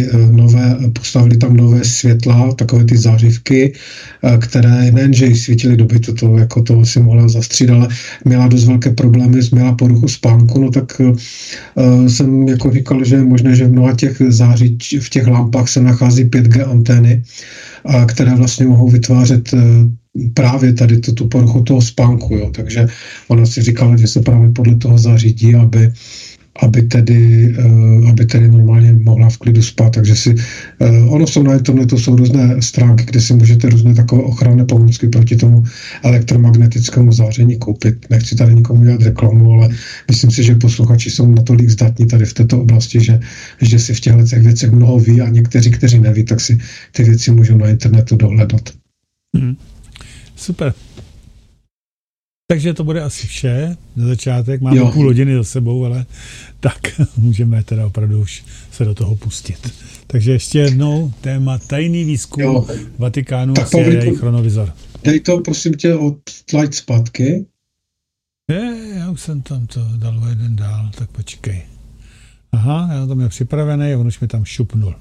postavili tam nové světla, takové ty zářivky, které nejenže jí svítily do bytu, to jako to si mohla zastřít, ale měla dost velké problémy, měla poruchu spánku, no tak jsem jako říkal, že je možné, že v mnoha těch v těch lampách se nachází 5G antény, které vlastně mohou vytvářet právě tady tu poruchu toho spánku, jo. Takže ona si říkala, že se právě podle toho zařídí, aby tedy normálně mohla v klidu spát, takže ono jsou na internetu, jsou různé stránky, kde si můžete různé takové ochranné pomůcky proti tomu elektromagnetickému záření koupit. Nechci tady nikomu dělat reklamu, ale myslím si, že posluchači jsou natolik zdatní tady v této oblasti, že si v těchto věcech mnoho ví a někteří, kteří neví, tak si ty věci můžou na internetu dohledat. Super. Takže to bude asi vše na začátek. Máme půl hodiny za sebou, ale tak můžeme teda opravdu už se do toho pustit. Takže ještě jednou téma tajný výzkum Vatikánu a CIA chronovizor. Dej to, prosím tě, od slide zpátky. Já už jsem tam to dal jeden dál, tak počkej. Aha, já tam je připravený a on už mi tam šupnul.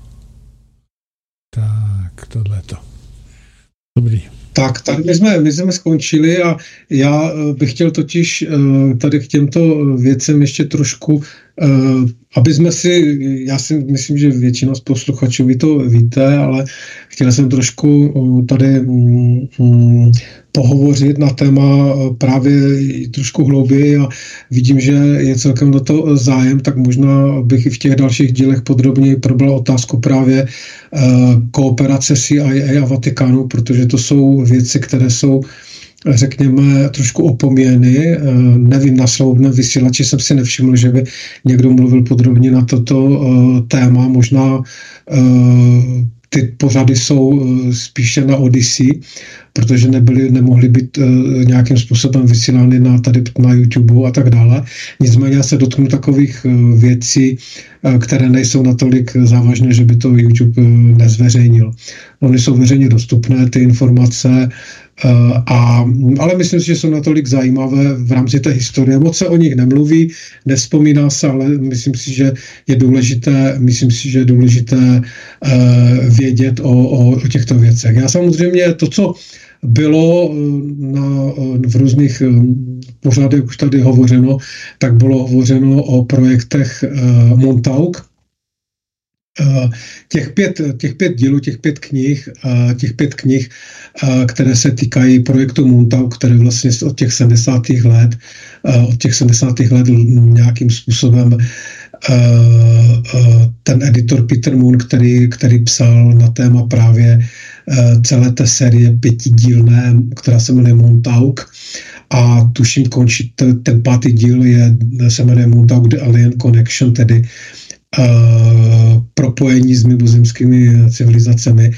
Tak, tohleto. Dobrý. Tak, tady my jsme skončili a já bych chtěl totiž tady k těmto věcem ještě trošku, aby jsme já si myslím, že většina z posluchačů vy to víte, ale chtěl jsem trošku tady pohovořit na téma právě trošku hlouběji a vidím, že je celkem na to zájem, tak možná bych i v těch dalších dílech podrobněji probral otázku právě kooperace CIA a Vatikánu, protože to jsou věci, které jsou, řekněme, trošku opomíjeny. Nevím, na svobodném vysílači jsem si nevšiml, že by někdo mluvil podrobně na toto téma. Možná ty pořady jsou spíše na Odyssey, protože nemohly být nějakým způsobem vysílány na YouTube a tak dále. Nicméně já se dotknu takových věcí, které nejsou natolik závažné, že by to YouTube nezveřejnil. Ony jsou veřejně dostupné, ty informace, ale myslím si, že jsou natolik zajímavé v rámci té historie. Moc se o nich nemluví, nevzpomíná se, ale myslím si, že je důležité vědět o těchto věcech. Já samozřejmě to, co bylo v různých pořadech už tady hovořeno, tak bylo hovořeno o projektech Montauk. Těch pět dílů, těch pět knih, které se týkají projektu Montauk, které vlastně od těch 70. let nějakým způsobem ten editor Peter Moon, který psal na téma právě celé té série pětidílné, která se jmenuje Montauk, a tuším končí ten pátý díl se jmenuje Montauk The Alien Connection, tedy propojení s mimozemskými civilizacemi.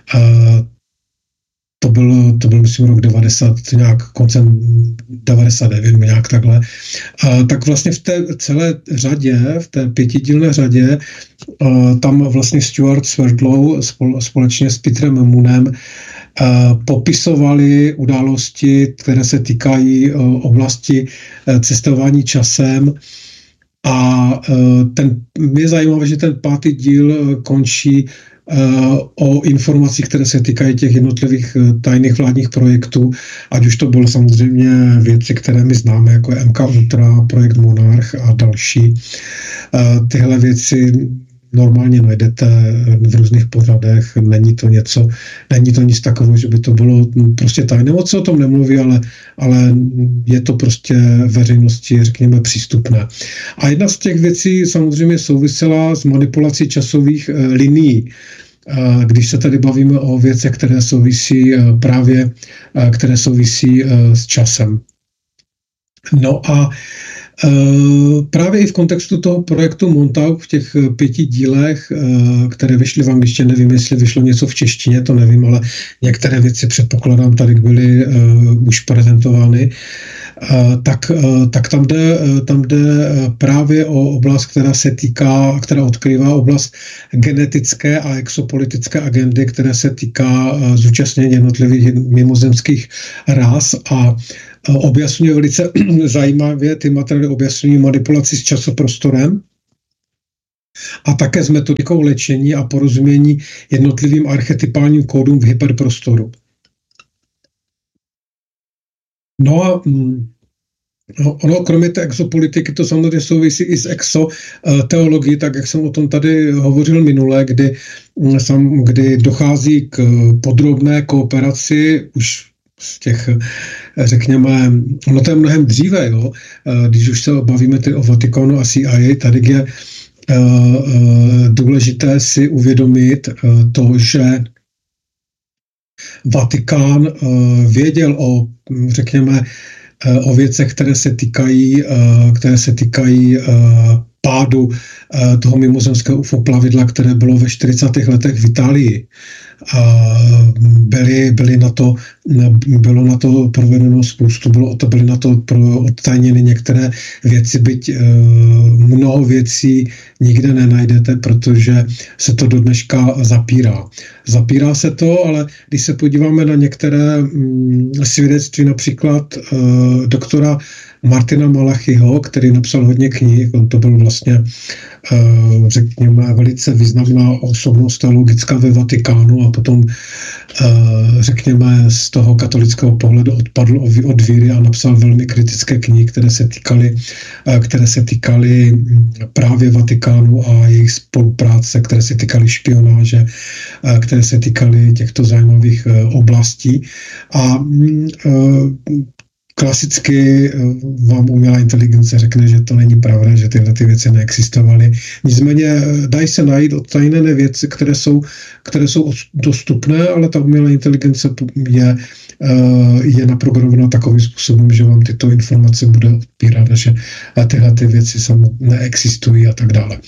To byl myslím rok 90, nějak koncem 99, nějak takhle. Tak vlastně v té celé řadě, v té pětidílné řadě, tam vlastně Stuart Swerdlow společně s Petrem Moonem popisovali události, které se týkají oblasti cestování časem. A je zajímavé, že ten pátý díl končí o informacích, které se týkají těch jednotlivých tajných vládních projektů, ať už to bylo samozřejmě věci, které my známe, jako je MK Ultra, projekt Monarch a další. Tyhle věci normálně najdete v různých pořadech, není to nic takového, že by to bylo prostě tajné. Moc se o tom nemluví, ale je to prostě veřejnosti, řekněme, přístupné. A jedna z těch věcí samozřejmě souvisela s manipulací časových linií. Když se tady bavíme o věcech, které souvisí s časem. No a právě i v kontextu toho projektu Montauk v těch 5 dílech, které vyšly v angličtině, nevím, jestli vyšlo něco v češtině, to nevím, ale některé věci předpokládám, tady byly už prezentovány, tak tam jde právě o oblast, která odkrývá oblast genetické a exopolitické agendy, které se týká zúčastnění jednotlivých mimozemských ras a objasňuje velice zajímavě, ty materiály objasňují manipulaci s časoprostorem a také s metodikou léčení a porozumění jednotlivým archetypálním kódům v hyperprostoru. No a ono, kromě té exopolitiky, to samozřejmě souvisí i s exoteologií, tak jak jsem o tom tady hovořil minule, kdy dochází k podrobné kooperaci už z těch, řekněme, ono to je mnohem dříve, jo? Když už se bavíme o Vatikánu a CIA, tady je důležité si uvědomit to, že Vatikán věděl řekněme, o věcech, které se týkají pádu toho mimozemského UFO plavidla, které bylo ve 40. letech v Itálii. Bylo na to provedeno spoustu, byly na to odtajněny některé věci, byť mnoho věcí nikde nenajdete, protože se to do dneška zapírá. Zapírá se to, ale když se podíváme na některé svědectví, například doktora Martina Malachyho, který napsal hodně knih, on to byl vlastně, řekněme, velice významná osobnost teologická ve Vatikánu a potom, řekněme, z toho katolického pohledu odpadl od víry a napsal velmi kritické knihy, které se týkaly právě Vatikánu a jejich spolupráce, které se týkaly špionáže, které se týkaly těchto zajímavých oblastí. A klasicky vám umělá inteligence řekne, že to není pravda, že tyhle ty věci neexistovaly. Nicméně dají se najít odtajněné věci, které jsou dostupné, ale ta umělá inteligence je naprogramovaná takovým způsobem, že vám tyto informace bude odpírat, že tyhle ty věci neexistují a tak dále.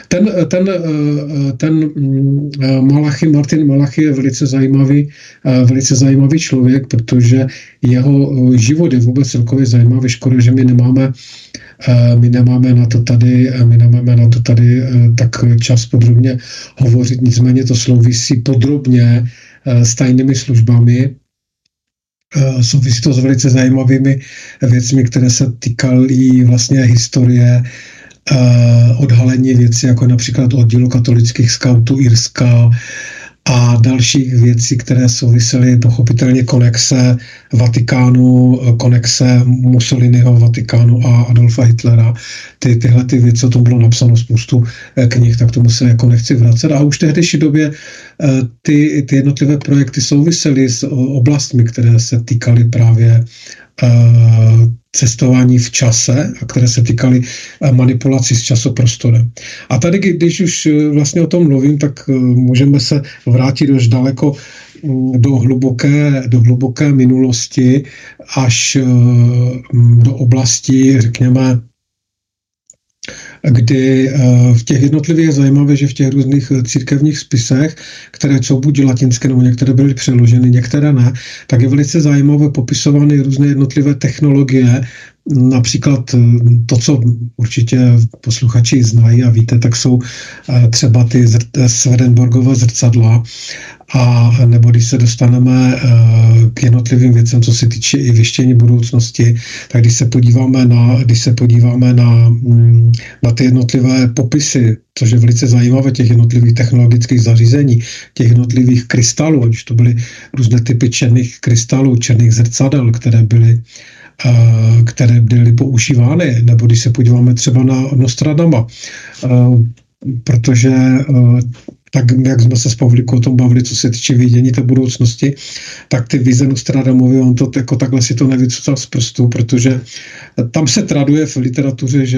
Ten Martin Malachy je velice zajímavý člověk, protože jeho život je vůbec celkově zajímavý. Škoda, že my nemáme na to tady tak čas podrobně hovořit, nicméně to souvisí podrobně s tajnými službami. Souvisí to s velice zajímavými věcmi, které se týkaly vlastně historie, odhalení věcí, jako například oddílu katolických skautů Irska a dalších věcí, které souvisely pochopitelně konexe Vatikánu, konexe Mussoliniho Vatikánu a Adolfa Hitlera. Tyhle ty věci, o tom bylo napsáno spoustu knih, tak tomu se jako nechci vracet. A už v tehdejší době ty jednotlivé projekty souvisely s oblastmi, které se týkaly právě cestování v čase a které se týkaly manipulací s časoprostorem. A tady, když už vlastně o tom mluvím, tak můžeme se vrátit už daleko do hluboké minulosti až do oblasti, řekněme, kdy v těch jednotlivých je zajímavé, že v těch různých církevních spisech, které jsou buď latinské, nebo některé byly přeloženy, některé ne, tak je velice zajímavé popisovány různé jednotlivé technologie. Například to, co určitě posluchači znají a víte, tak jsou třeba ty Swedenborgova zrcadla, a nebo když se dostaneme k jednotlivým věcem, co se týče i věštění budoucnosti, tak když se podíváme na ty jednotlivé popisy, což je velice zajímavé, těch jednotlivých technologických zařízení, těch jednotlivých krystalů, když to byly různé typy černých krystalů, černých zrcadel, které byly používány, nebo když se podíváme třeba na Nostradama, protože tak, jak jsme se s Pavlíkou o tom bavili, co se týče vidění té budoucnosti, tak ty vize Nostradamovi, on to jako takhle si to nevycucal z prstů, protože tam se traduje v literatuře,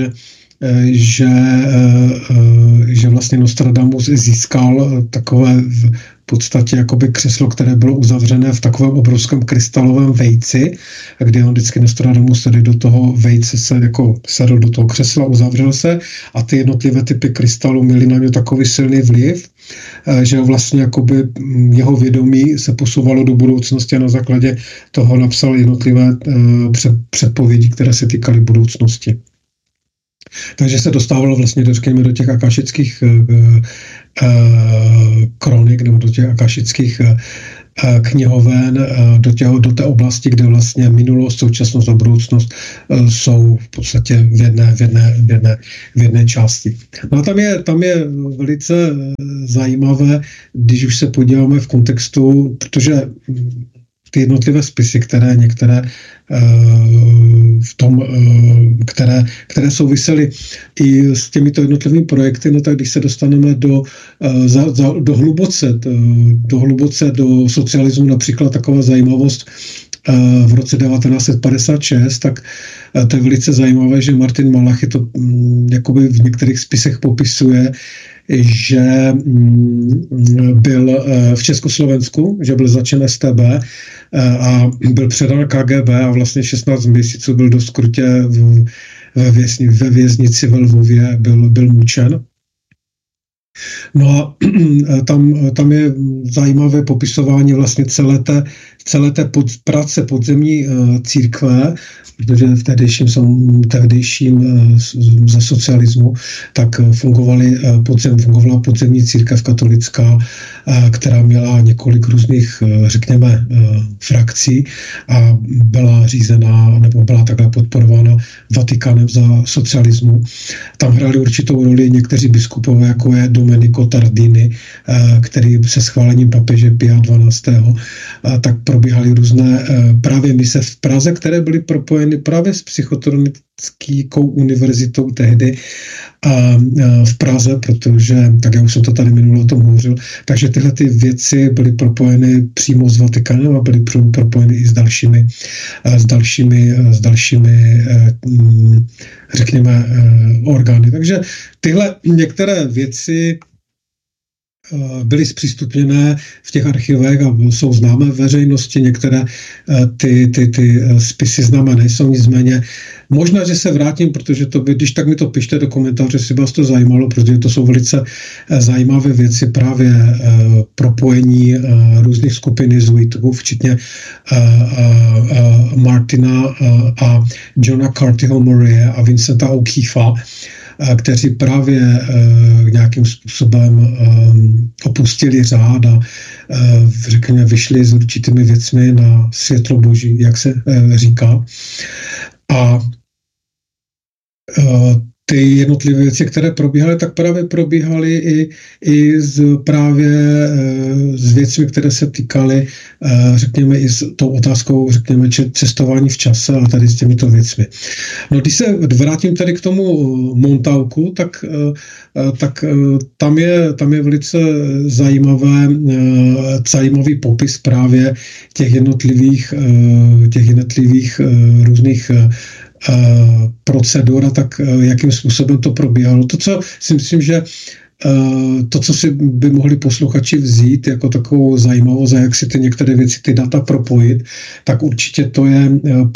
že vlastně Nostradamus získal takové v podstatě jakoby křeslo, které bylo uzavřené v takovém obrovském krystalovém vejci, kdy on vždycky Nostradamus tedy do toho vejce se jako sedl do toho křesla, uzavřel se a ty jednotlivé typy krystalů měly na něj takový silný vliv, že vlastně jakoby jeho vědomí se posouvalo do budoucnosti a na základě toho napsal jednotlivé předpovědi, které se týkaly budoucnosti. Takže se dostávalo vlastně do těch akašických kronik nebo do těch akašických knihoven do té oblasti, kde vlastně minulost, současnost a budoucnost jsou v podstatě v jedné části. No a tam je velice zajímavé, když už se podíváme v kontextu, protože ty jednotlivé spisy, které některé které souvisely i s těmito jednotlivými projekty, no tak když se dostaneme do hluboce do socialismu, například taková zajímavost v roce 1956, tak to je velice zajímavé, že Martin Malachy to jakoby v některých spisech popisuje, že byl v Československu, že byl začen STB a byl předán KGB a vlastně 16 měsíců byl do skrutě ve věznici ve Lvově, byl mučen. No a tam je zajímavé popisování vlastně celé té práce podzemní církve, protože v tehdejším za socialismu tak fungovala podzemní církev katolická, která měla několik různých, řekněme, frakcí a byla řízená nebo byla takhle podporována Vatikánem za socialismu. Tam hráli určitou roli někteří biskupové, jako je Domenico Tardini, který se schválením papeže Pia XII. Tak probíhaly různé právě mise v Praze, které byly propojeny právě s Psychotronickou univerzitou tehdy v Praze, protože, tak já už jsem to tady minule o tom hovořil, takže tyhle ty věci byly propojeny přímo s Vatikánem a byly propojeny i s dalšími řekněme, orgány. Takže tyhle některé věci byly zpřístupněné v těch archivech a jsou známé veřejnosti, některé ty spisy známé nejsou, nicméně možná, že se vrátím, protože když tak mi to pište do komentáře, jestli vás to zajímalo, protože to jsou velice zajímavé věci, právě propojení různých skupin jezuitů, včetně Martina a Johna Cartyho Murraye a Vincenta O'Keeffa, kteří právě nějakým způsobem opustili řád a řekněme vyšli s určitými věcmi na světlo boží, jak se říká. A ty jednotlivé věci, které probíhaly, tak právě probíhaly i s věcmi, které se týkaly, řekněme, i s tou otázkou, řekněme, cestování v čase a tady s těmito věcmi. No, když se vrátím tady k tomu Montauku, tak tam je velice zajímavý popis právě těch jednotlivých různých procedur a tak, jakým způsobem to probíhalo. To, co si myslím, že to, co si by mohli posluchači vzít jako takovou zajímavost, jak si ty některé věci, ty data propojit, tak určitě to je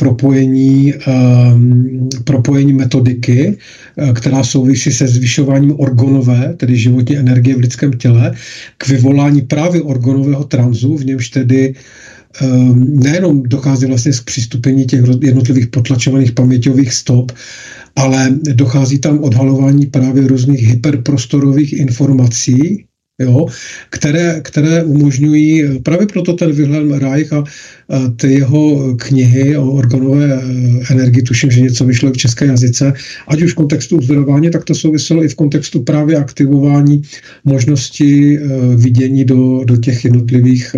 propojení metodiky, která souvisí se zvyšováním orgonové, tedy životní energie v lidském těle, k vyvolání právě orgonového transu, v němž tedy nejenom dochází vlastně k přístupení těch jednotlivých potlačovaných paměťových stop, ale dochází tam odhalování právě různých hyperprostorových informací, jo, které umožňují, právě proto ten Wilhelm Reich a ty jeho knihy o organové energii, tuším, že něco vyšlo v české jazyce, ať už v kontextu uzdorování, tak to souviselo i v kontextu právě aktivování možnosti vidění do těch jednotlivých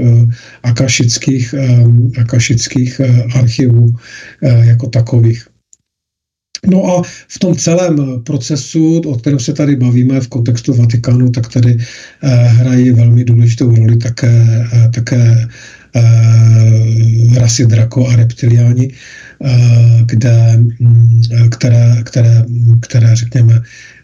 akašických archivů jako takových. No a v tom celém procesu, o kterém se tady bavíme v kontextu Vatikánu, tak tady hrají velmi důležitou roli také rasy Draco a reptiliáni, které řekněme,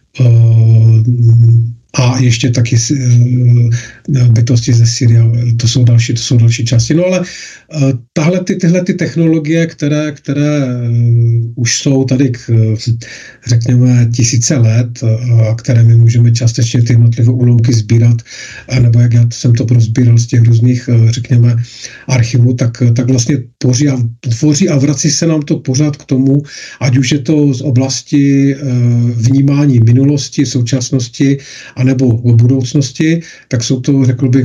a ještě taky bytosti ze Syrie, to jsou další části. No ale tyhle technologie, které už jsou tady řekněme tisíce let a které my můžeme částečně ty jednotlivé úlomky sbírat, nebo jak já jsem to prozbíral z těch různých, řekněme, archivů, tak vlastně tvoří a vrací se nám to pořád k tomu, ať už je to z oblasti vnímání minulosti, současnosti, anebo o budoucnosti, tak jsou to, řekl bych,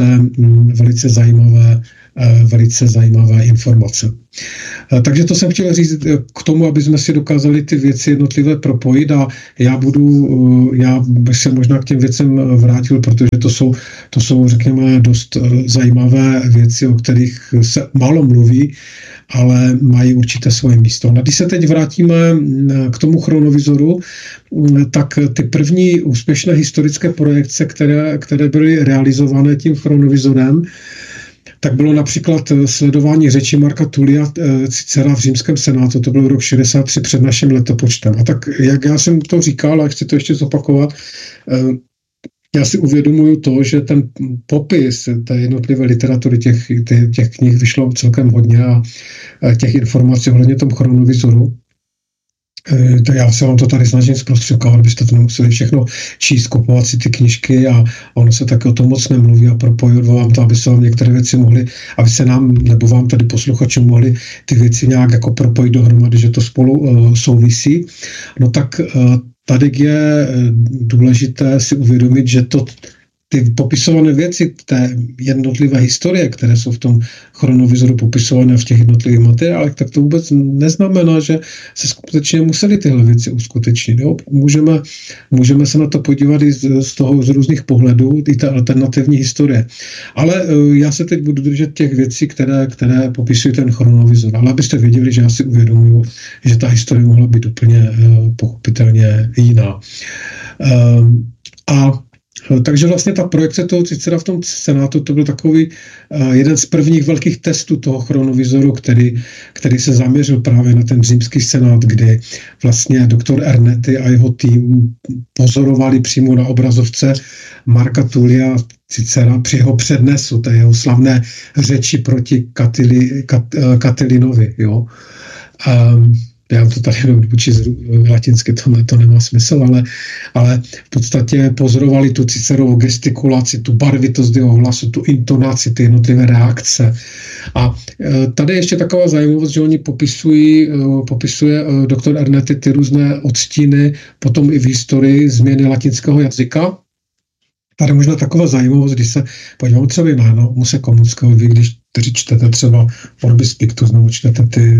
velice zajímavé informace. Takže to jsem chtěl říct k tomu, aby jsme si dokázali ty věci jednotlivé propojit a já bych se možná k těm věcem vrátil, protože to jsou řekněme, dost zajímavé věci, o kterých se málo mluví, ale mají určité svoje místo. A když se teď vrátíme k tomu chronovizoru, tak ty první úspěšné historické projekce, které byly realizované tím chronovizorem, tak bylo například sledování řeči Marca Tullia Cicera v římském senátu, to byl rok 63 před naším letopočtem. A tak, jak já jsem to říkal, a chci to ještě zopakovat, já si uvědomuju to, že ten popis té jednotlivé literatury, těch knih vyšlo celkem hodně a těch informací ohledně tom chronovizoru. Já se vám to tady snažím zprostředkovat, abyste to nemuseli všechno číst, kupovat si ty knížky a ono se taky o tom moc nemluví a propojit vám to, aby se vám některé věci mohly, aby se nám, nebo vám tady posluchačům mohli ty věci nějak jako propojit dohromady, že to spolu souvisí. No tak tady je důležité si uvědomit, že ty popisované věci té jednotlivé historie, které jsou v tom chronovizoru popisované v těch jednotlivých materiálech, tak to vůbec neznamená, že se skutečně museli tyhle věci uskutečnit. Jo? Můžeme se na to podívat i z různých pohledů, i té alternativní historie. Ale já se teď budu držet těch věcí, které popisují ten chronovizor. Ale abyste věděli, že já si uvědomuju, že ta historie mohla být úplně pochopitelně jiná. Takže vlastně ta projekce toho Cicera v tom senátu, to byl takový jeden z prvních velkých testů toho chronovizoru, který se zaměřil právě na ten římský senát, kdy vlastně doktor Ernetti a jeho tým pozorovali přímo na obrazovce Marca Tullia Cicera při jeho přednesu, té jeho slavné řeči proti Catilinovi. Jo? Já to tady učit latinsky, to nemá smysl, ale v podstatě pozorovali tu Cicerovu gestikulaci, tu barvitost jeho hlasu, tu intonaci, ty jednotlivé reakce. A tady je ještě taková zajímavost, že oni popisuje doktor Ernetti ty různé odstíny, potom i v historii změny latinského jazyka. Tady možná taková zajímavost, když se podíváme třeba na Jana Amose Komenského, vy když čtete třeba Orbis Pictus, nebo čtete ty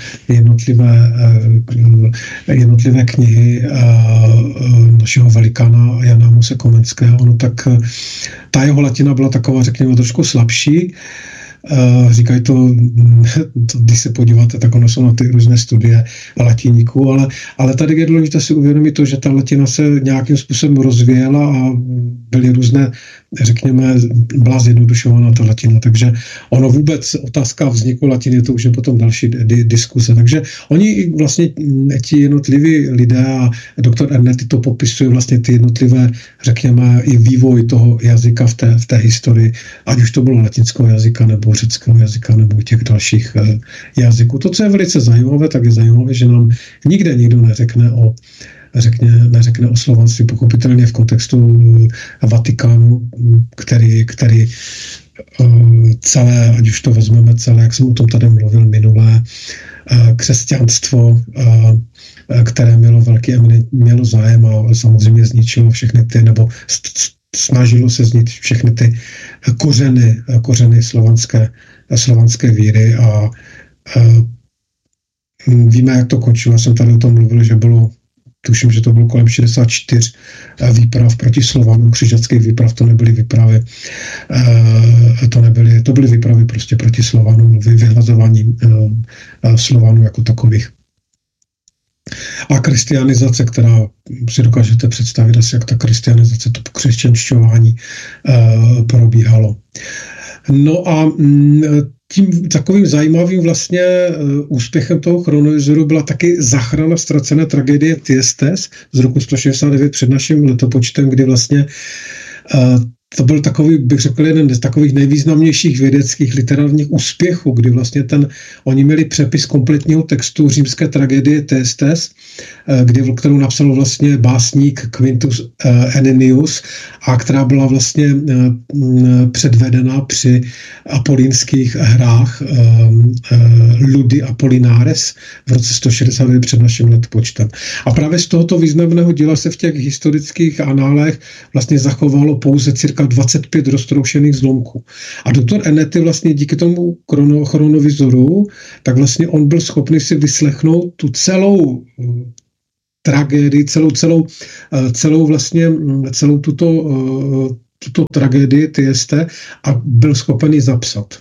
jednotlivé knihy našeho velikána Jana Amose Komenského, no tak ta jeho latina byla taková, řekněme, trošku slabší. Říkají to, když se podíváte, tak ono jsou na ty různé studie latiníků, ale tady je důležité si uvědomit to, že ta latina se nějakým způsobem rozvíjela a byly různé, řekněme, byla zjednodušována ta latina, takže ono vůbec otázka vzniku latiny, to už je potom další diskuse, takže oni vlastně ti jednotliví lidé a doktor Ernetti to popisuje vlastně ty jednotlivé, řekněme, i vývoj toho jazyka v té historii, ať už to bylo latinského jazyka nebo řeckého jazyka nebo těch dalších jazyků. To, co je velice zajímavé, tak je zajímavé, že nám nikde nikdo neřekne o slovanství, pochopitelně v kontextu Vatikánu, který celé, ať už to vezmeme celé, jak jsem o tom tady mluvil minulé, křesťanstvo, které mělo zájem a samozřejmě zničilo všechny ty, nebo snažilo se zničit všechny ty kořeny slovanské víry a víme, jak to končilo. Já jsem tady o tom mluvil, že tuším, že to bylo kolem 64 výprav proti Slovanům, křižackých výprav, to nebyly výpravy, to byly výpravy prostě proti Slovanům, vyhlazování Slovanů jako takových. A křesťanizace, která si dokážete představit asi, jak ta křesťanizace, to křesťanšťování probíhalo. No a tím takovým zajímavým vlastně úspěchem toho chronovizoru byla taky záchrana ztracené tragédie Thyestes z roku 169 před naším letopočtem, kdy vlastně to byl takový, bych řekl, jeden z takových nejvýznamnějších vědeckých literárních úspěchů, kdy vlastně oni měli přepis kompletního textu římské tragédie Thyestes, kterou napsal vlastně básník Quintus Ennius a která byla vlastně předvedena při apolínských hrách Ludi Apollinares v roce 169 před naším letopočtem. A právě z tohoto významného díla se v těch historických análech vlastně zachovalo pouze cirka 25 roztroušených zlomků. A doktor Ennetti vlastně díky tomu chronovizoru, tak vlastně on byl schopný si vyslechnout tu celou tragédii, celou tuto tragédii Thyeste a byl schopen ji zapsat.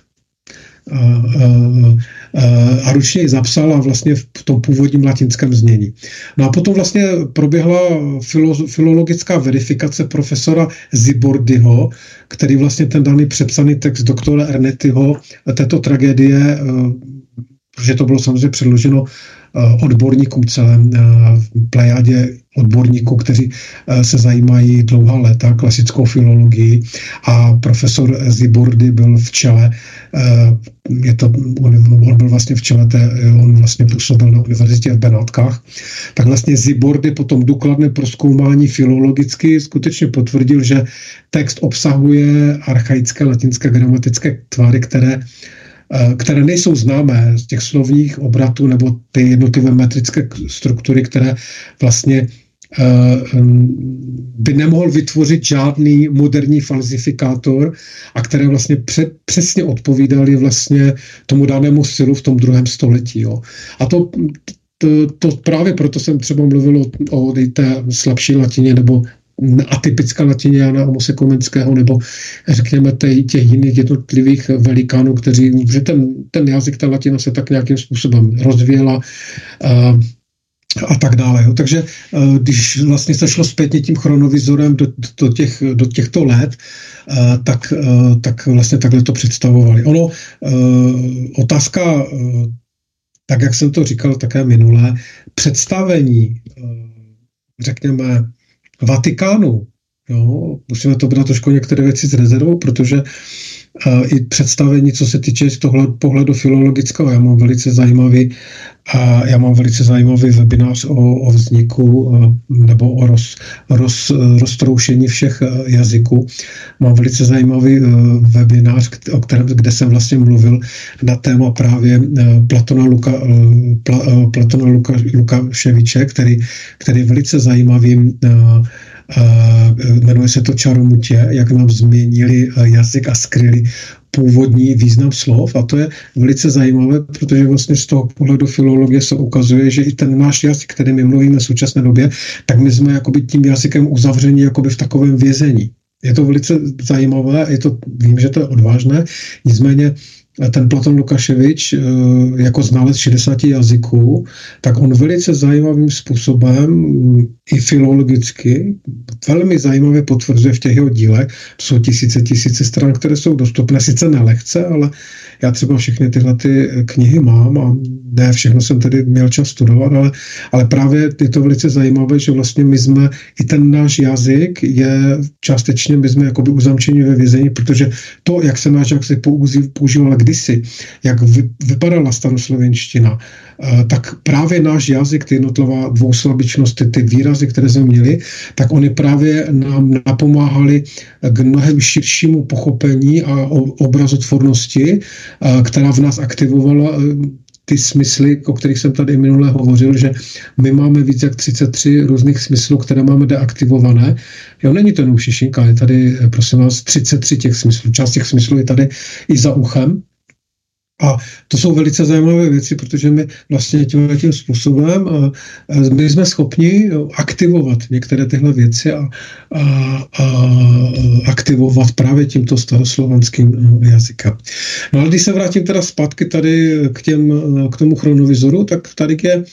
A ručně ji zapsal a vlastně v tom původním latinském znění. No a potom vlastně proběhla filologická verifikace profesora Zibordyho, který vlastně ten daný přepsaný text doktora Ernettiho této tragédie, protože to bylo samozřejmě předloženo odborníkům celém plejádě odborníků, kteří se zajímají dlouhá léta klasickou filologii a profesor Zibordy byl v čele, on byl vlastně v čele, on vlastně působil na univerzitě v Benátkách, tak vlastně Zibordy po tom důkladném prozkoumání filologicky skutečně potvrdil, že text obsahuje archaické latinské gramatické tvary, které nejsou známé z těch slovních obratů nebo ty jednotlivé metrické struktury, které vlastně by nemohl vytvořit žádný moderní falzifikátor a které vlastně přesně odpovídaly vlastně tomu danému stylu v tom 2. století. Jo. A to právě proto jsem třeba mluvil o té slabší latině nebo atypická latině Jana Amose Komenského nebo řekněme těch jiných jednotlivých velikánů, že ten jazyk, ta latina se tak nějakým způsobem rozvíjela a tak dále. Jo. Takže když vlastně se šlo zpětně tím chronovizorem do těchto let, tak vlastně takhle to představovali. Otázka, tak jak jsem to říkal také minule, představení, řekněme, Vatikánu. Jo, musíme to brát trošku některé věci s rezervou, protože i představení, co se týče z toho pohledu filologického, já mám velice zajímavý webinář o vzniku nebo o roztroušení všech jazyků. Mám velice zajímavý webinář, kde jsem vlastně mluvil na téma právě Platona Lukaševiče, který je velice zajímavým, jmenuje se to Čaromutě, jak nám změnili jazyk a skryli původní význam slov, a to je velice zajímavé, protože vlastně z toho pohledu filologie se ukazuje, že i ten náš jazyk, který my mluvíme v současné době, tak my jsme jakoby tím jazykem uzavření jakoby v takovém vězení. Je to velice zajímavé, vím, že to je odvážné, nicméně ten Platon Lukaševič jako znalec 60 jazyků, tak on velice zajímavým způsobem i filologicky velmi zajímavě potvrzuje v těch jeho dílech. To jsou tisíce stran, které jsou dostupné, sice nelehce, ale já třeba všechny tyhle ty knihy mám a ne všechno jsem tedy měl čas studovat, ale právě je to velice zajímavé, že vlastně my jsme, i ten náš jazyk je částečně, my jsme jakoby uzamčeni ve vězení, protože to, jak se náš jazyk používal kdysi, jak vypadala staroslovenština, tak právě náš jazyk, ty jednotlivá dvouslabičnost, ty výrazy, které jsme měli, tak oni právě nám napomáhali k mnohem širšímu pochopení a obrazotvornosti, která v nás aktivovala ty smysly, o kterých jsem tady minule hovořil, že my máme víc jak 33 různých smyslů, které máme deaktivované. Jo, není to jenom šišinka, je tady, prosím vás, 33 těch smyslů. Část těch smyslů je tady i za uchem. A to jsou velice zajímavé věci, protože my vlastně tím způsobem my jsme schopni aktivovat některé tyhle věci a aktivovat právě tímto staroslovanským jazykem. No ale když se vrátím teda zpátky tady k tomu chronovizoru, tak tady je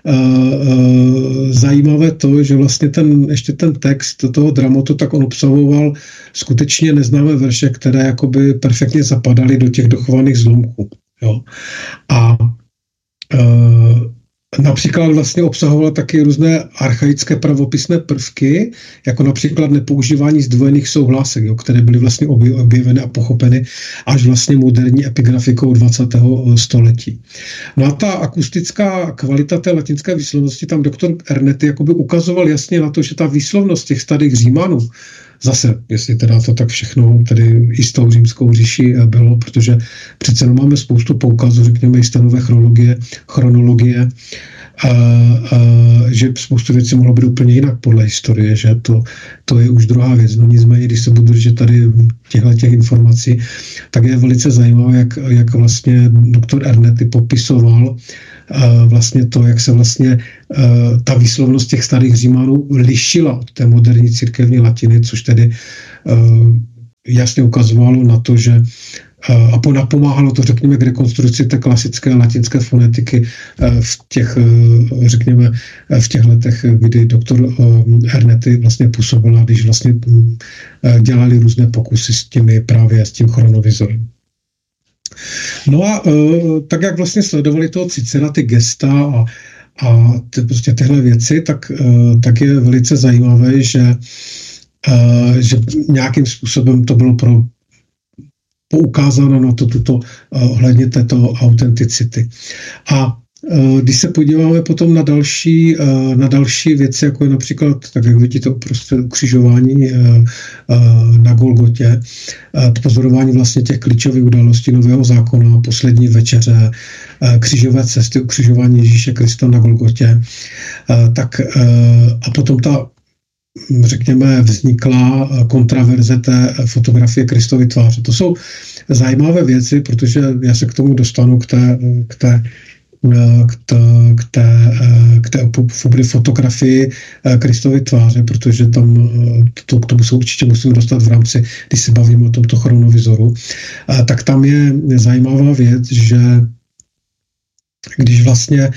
zajímavé to, že vlastně ještě ten text toho dramotu, tak on obsahoval skutečně neznámé verše, které jakoby perfektně zapadaly do těch dochovaných zlomků. Jo. A Například vlastně obsahovala taky různé archaické pravopisné prvky, jako například nepoužívání zdvojených souhlasek, které byly vlastně objeveny a pochopeny až vlastně moderní epigrafikou 20. století. No a ta akustická kvalita té latinské výslovnosti, tam doktor Ernetti jakoby ukazoval jasně na to, že ta výslovnost těch starých Římanů, zase, jestli teda to tak všechno tedy i s tou římskou říši bylo, protože přece máme spoustu poukazů, řekněme i stanové chronologie, že spoustu věcí mohlo být úplně jinak podle historie, že to je už druhá věc. No nicméně, když se budu držet tady těch informací, tak je velice zajímavé, jak vlastně doktor Ernetti popisoval vlastně to, jak se vlastně ta výslovnost těch starých Římanů lišila od té moderní církevní latiny, což tedy jasně ukazovalo na to, že a napomáhalo to, řekněme, k rekonstrukci té klasické latinské fonetiky v těch, řekněme, v těch letech, kdy doktor Ernetti vlastně působila, když vlastně dělali různé pokusy s tím chronovizorem. No a tak, jak vlastně sledovali toho Cicera, ty gesta a prostě tyhle věci, tak je velice zajímavé, že nějakým způsobem to bylo poukázáno na tuto ohledně této autenticity. A když se podíváme potom na další věci, jako je například, tak jak vidíte, prostě ukřižování na Golgotě, pozorování vlastně těch klíčových událostí Nového zákona, poslední večeře, křížové cesty, ukřižování Ježíše Krista na Golgotě, tak a potom řekněme, vznikla kontraverze té fotografie Kristovy tváře. To jsou zajímavé věci, protože já se k tomu dostanu k té fotografii Kristovy tváře, protože tam k tomu se určitě musíme dostat v rámci, když se bavíme o tomto chronovizoru. Tak tam je zajímavá věc, že když vlastně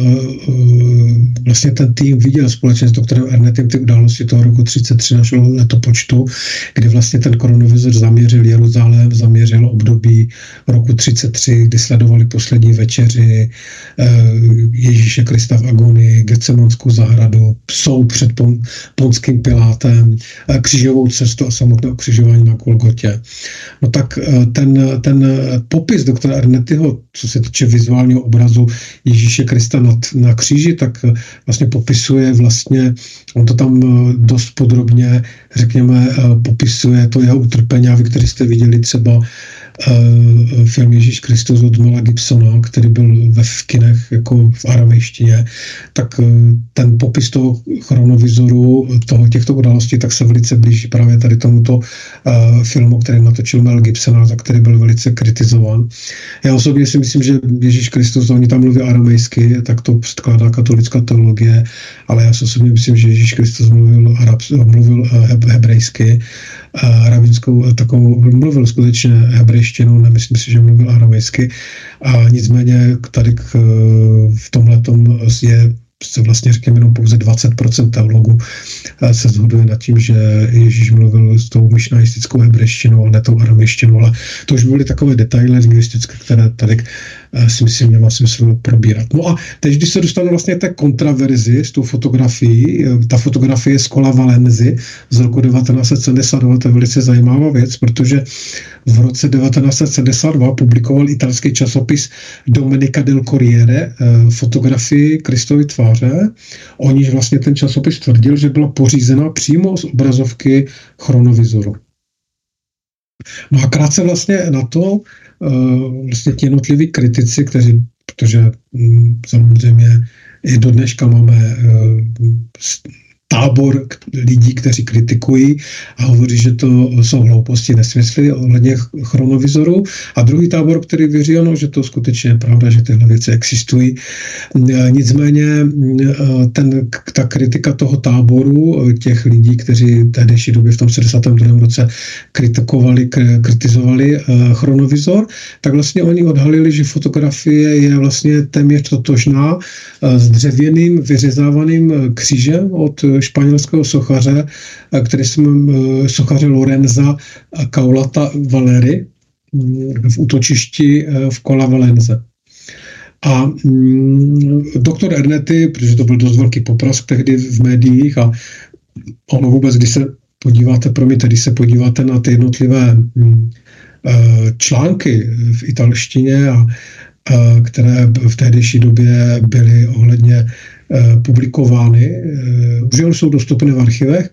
ten tým viděl společně s doktorem Ernettim ty události toho roku 33 našeho letopočtu, kdy vlastně ten chronovizor zaměřil Jeruzalém, zaměřil období roku 33, kdy sledovali poslední večeři Ježíše Krista v agonii, Getsemonskou zahradu, soud před Ponským Pilátem, křížovou cestu a samotné ukřižování na Golgotě. No tak ten popis doktora Ernettiho, co se týče vizuálního obrazu Ježíše Krista na kříži, tak vlastně popisuje vlastně, on to tam dost podrobně, řekněme, popisuje to jeho utrpení, a vy, který jste viděli třeba film Ježíš Kristus od Mela Gibsona, který byl v kinech jako v aramejštině, tak ten popis toho chronovizoru, těchto událostí, tak se velice blíží právě tady tomuto filmu, který natočil Mel Gibson, za který byl velice kritizován. Já osobně si myslím, že Ježíš Kristus, oni tam mluví aramejsky, tak to předkládá katolická teologie, ale já si osobně myslím, že Ježíš Kristus mluvil hebrejsky, rabínskou takovou, mluvil skutečně hebrejštinou, nemyslím si, že mluvil aramejsky, a nicméně tady v tomhletom se vlastně řekněme jenom pouze 20% teologů se shoduje nad tím, že Ježíš mluvil s tou myšnaistickou hebrejštinou, ale ne tou aramejštinou, ale to už byly takové detaily lingvistické, které tady si myslím, nemá smysl probírat. No a teď, když se dostanu vlastně té kontraverzi s tou fotografií, ta fotografie z Cola Valenzy z roku 1972, to je velice zajímavá věc, protože v roce 1972 publikoval italský časopis Domenica del Corriere fotografii Kristovy tváře. O níž vlastně ten časopis tvrdil, že byla pořízena přímo z obrazovky chronovizoru. No a krátce vlastně na to vlastně ti jednotliví kritici, protože samozřejmě i do dneška máme tábor lidí, kteří kritikují a hovoří, že to jsou hlouposti, nesmysly ohledně chronovizoru, a druhý tábor, který věří, ano, že to skutečně je pravda, že tyhle věci existují. Nicméně ta kritika toho táboru, těch lidí, kteří v tehdejší době v tom 72. roce kritizovali chronovizor, tak vlastně oni odhalili, že fotografie je vlastně téměř totožná s dřevěným vyřezávaným křížem od španělského sochaře, sochaře Lorenza Caulata Valeri v útočišti v Cola Valenze. A doktor Ernety, protože to byl dost velký poprask tehdy v médiích a ono vůbec, když se podíváte na ty jednotlivé články v italštině, které v tehdejší době byly ohledně publikovány, už jsou dostupné v archivech,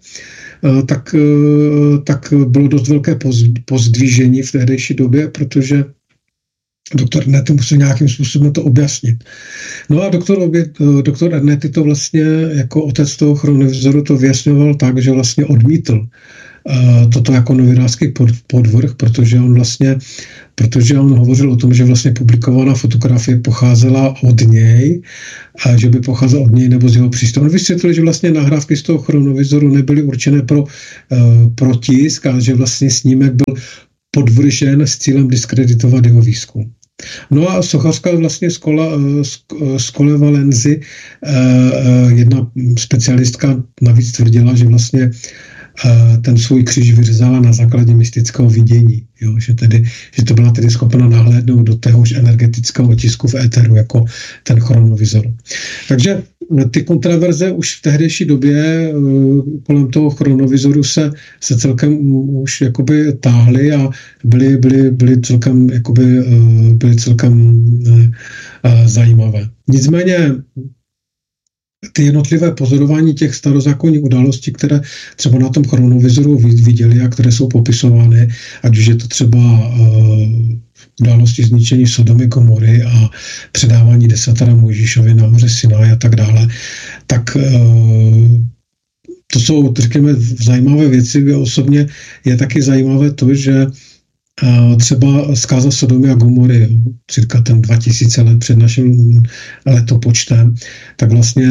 tak bylo dost velké pozdvížení v tehdejší době, protože doktor Ernety musel nějakým způsobem to objasnit. No a doktor Ernety to vlastně jako otec toho chronovizoru to vyjasňoval tak, že vlastně odmítl toto jako novinářský podvrh, protože on hovořil o tom, že vlastně publikovaná fotografie pocházela od něj, a že by pocházela od něj nebo z jeho přístroje. On vysvětlil, že vlastně nahrávky z toho chronovizoru nebyly určené pro tisk a že vlastně snímek byl podvržen s cílem diskreditovat jeho výzkum. No a sochařská vlastně Skole Valenzi, jedna specialistka navíc tvrdila, že vlastně ten svůj kříž vyřezala na základě mystického vidění, jo? Že to byla tedy schopna nahlédnout do téhož energetického otisku v éteru jako ten chronovizor. Takže ty kontraverze už v tehdejší době kolem toho chronovizoru se celkem už jakoby táhly a byly celkem zajímavé. Nicméně ty jednotlivé pozorování těch starozákonních událostí, které třeba na tom chronovizoru viděli a které jsou popisovány, ať už je to třeba události zničení Sodomy, Gomory a předávání desatera Mojžíšovi na hoře Sinaj a tak dále, tak to jsou, řekněme, zajímavé věci. Osobně je taky zajímavé to, že třeba zkáza Sodomy a Gomory, cirka ten 2000 let před naším letopočtem, tak vlastně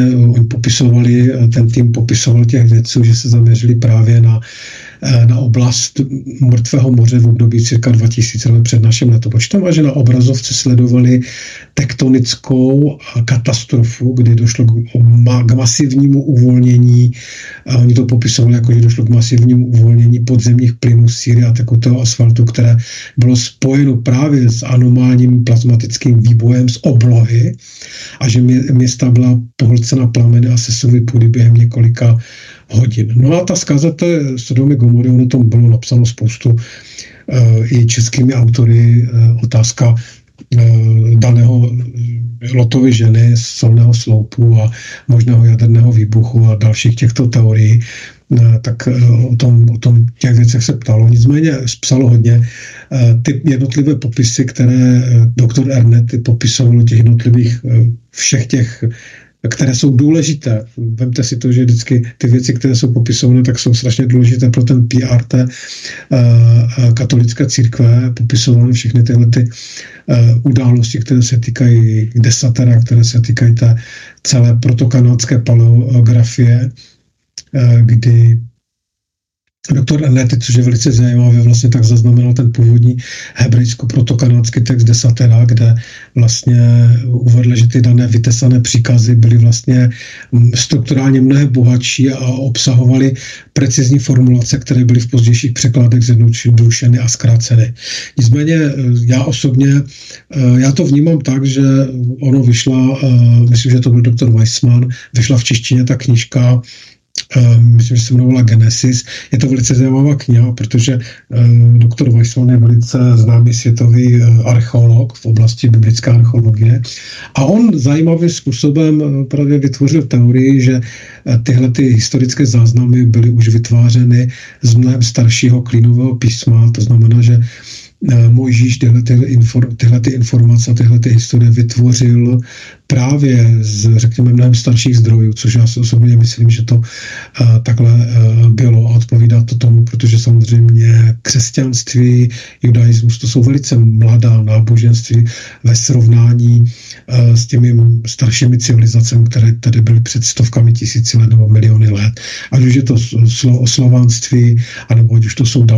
ten tým popisoval těch vědců, že se zaměřili právě na oblast Mrtvého moře v období cirka 2000 let před naším letopočtem a že na obrazovce sledovali tektonickou katastrofu, kdy došlo k masivnímu uvolnění, a oni to popisovali jako, že došlo k masivnímu uvolnění podzemních plynů síry a tekutého asfaltu, které bylo spojeno právě s anomálním plazmatickým výbojem z oblohy a že města byla pohlcena plameny a sesuvy půdy během několika hodin. No a ta zkáza té Sodomy Gomory, ono tom bylo napsáno spoustu i českými autory, otázka daného Lotovy ženy, solného sloupu a možného jaderného výbuchu a dalších těchto teorií, tak o tom těch věcech se ptalo. Nicméně psalo hodně. Ty jednotlivé popisy, které doktor Ernety popisoval těch jednotlivých všech těch, které jsou důležité. Vemte si to, že vždycky ty věci, které jsou popisované, tak jsou strašně důležité pro ten PR té katolické církve, popisované všechny tyhle události, které se týkají desatera, které se týkají té celé protokanádské paleografie, kdy doktor Ernety, což je velice zajímavé, vlastně tak zaznamenal ten původní hebrejsko-protokanádský text desatera, kde vlastně uvedl, že ty dané vytesané příkazy byly vlastně strukturálně mnohem bohatší a obsahovaly precizní formulace, které byly v pozdějších překladech zjednodušeny a zkráceny. Nicméně já osobně, já to vnímám tak, že ono vyšla, myslím, že to byl doktor Weissman, vyšla v češtině ta knížka, myslím, že se jmenovala Genesis. Je to velice zajímavá kniha, protože doktor Weissman je velice známý světový archeolog v oblasti biblické archeologie a on zajímavým způsobem právě vytvořil teorii, že tyhle ty historické záznamy byly už vytvářeny z mnohem staršího klínového písma, to znamená, že Mojžíš tyhle informace, tyhle historie vytvořil právě z, řekněme, mnohem starších zdrojů, což já si osobně myslím, že to takhle bylo a odpovídá to tomu, protože samozřejmě křesťanství, judaismus, to jsou velice mladá náboženství ve srovnání s těmi staršími civilizacemi, které tady byly před stovkami tisíci let nebo miliony let. Ať už je to slovanství, anebo ať už to jsou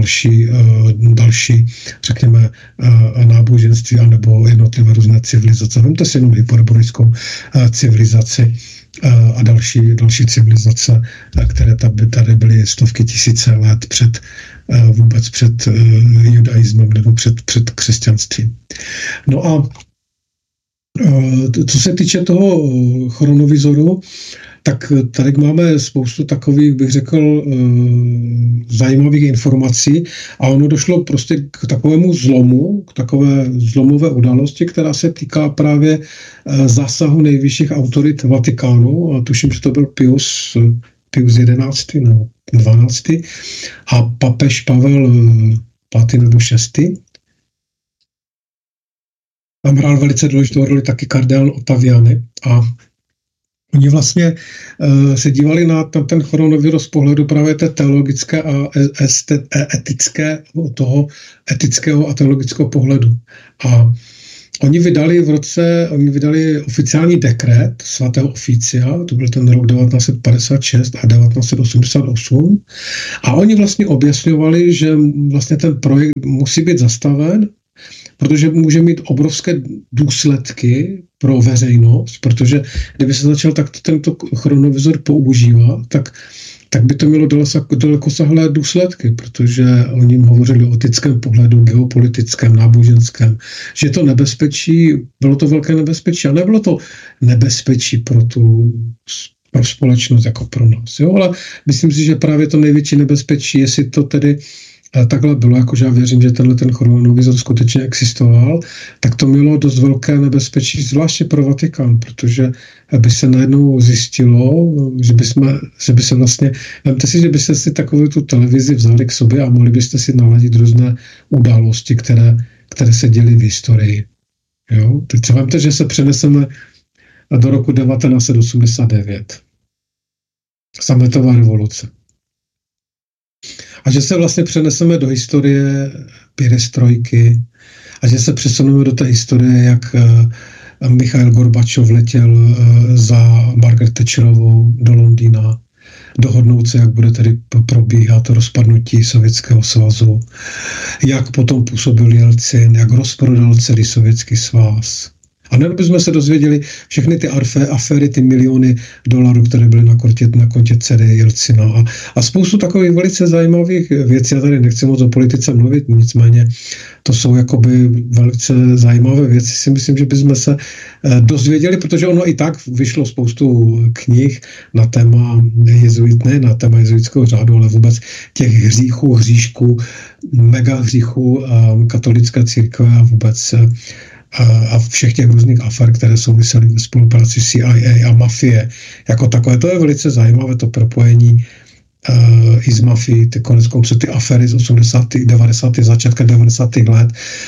další řekněme, náboženství, anebo jednotlivé různé civilizace. Vemte si jenom hyperboreickou civilizaci a další civilizace, které tady byly stovky tisíce let vůbec před judaismem nebo před křesťanstvím. No a Co se týče toho chronovizoru, tak tady máme spoustu takových, bych řekl, zajímavých informací a ono došlo prostě k takovému zlomu, k takové zlomové události, která se týká právě zásahu nejvyšších autorit Vatikánu. A tuším, že to byl Pius 11. nebo 12. a papež Pavel 5. nebo 6. Tam hrál velice důležitou roli taky kardinál Ottaviani a oni vlastně se dívali na ten chronovirus z pohledu právě té teologické a etického a teologického pohledu. A oni vydali oficiální dekret svatého Oficia, to byl ten rok 1956 a 1988, a oni vlastně objasňovali, že vlastně ten projekt musí být zastaven, protože může mít obrovské důsledky pro veřejnost, protože kdyby se začal takto tento chronovizor používat, tak by to mělo dalekosáhlé důsledky, protože oni hovořili o etickém pohledu, geopolitickém, náboženském, že to nebezpečí, bylo to velké nebezpečí a nebylo to nebezpečí pro společnost jako pro nás. Jo? Ale myslím si, že právě to největší nebezpečí, jestli to tedy takhle bylo, jakože já věřím, že ten chronovizor skutečně existoval, tak to mělo dost velké nebezpečí, zvláště pro Vatikán, protože by se najednou zjistilo, že by se vlastně, vemte si, že byste si takovou tu televizi vzali k sobě a mohli byste si naladit různé události, které se děly v historii. Jo? Teď třeba vemte, že se přeneseme do roku 1989. Sametová revoluce. A že se vlastně přeneseme do historie perestrojky a že se přesuneme do té historie, jak Michail Gorbačov letěl za Margaret Thatcherovou do Londýna, dohodnout se, jak bude tedy probíhat rozpadnutí Sovětského svazu, jak potom působil Jelcin, jak rozprodal celý Sovětský svaz. A nebo bychom se dozvěděli všechny ty aféry, ty miliony dolarů, které byly na kontě dcery Jelcina a spoustu takových velice zajímavých věcí. Já tady nechci moc o politice mluvit, nicméně to jsou jakoby velice zajímavé věci. Si myslím, že bychom se dozvěděli, protože ono i tak vyšlo spoustu knih na téma ne na téma jezuitského řádu, ale vůbec těch hříšků, mega hříchů katolické církve a vůbec a všech těch různých afer, které souvisely ve spolupráci CIA a mafie jako takové. To je velice zajímavé, to propojení i z mafii, konec konců ty afery z 80. 90. začátka 90. let,